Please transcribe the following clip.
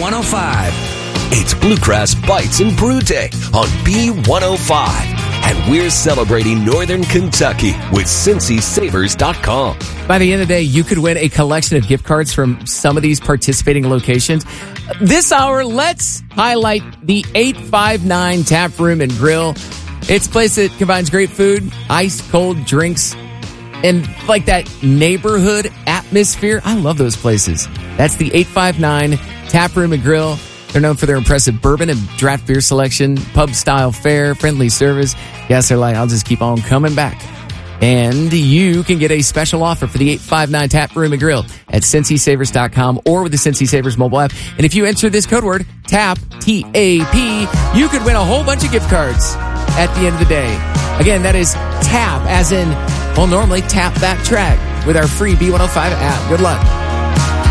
B105. It's Bluegrass Bites and Brew Day on B105. And we're celebrating Northern Kentucky with CincySavers.com. By the end of the day, you could win a collection of gift cards from some of these participating locations. This hour, let's highlight the 859 Tap Room and Grill. It's a place that combines great food, ice-cold drinks, and like that neighborhood atmosphere. I love those places. That's the 859 Tap Room and Grill. They're known for their impressive bourbon and draft beer selection, pub-style fare, friendly service. Yes, they're like, I'll just keep on coming back. And you can get a special offer for the 859 Tap Room and Grill at CincySavers.com or with the Cincy Savers mobile app. And if you enter this code word, TAP, T-A-P, you could win a whole bunch of gift cards at the end of the day. Again, that is TAP, as in, well, normally tap that track with our free B105 app. Good luck.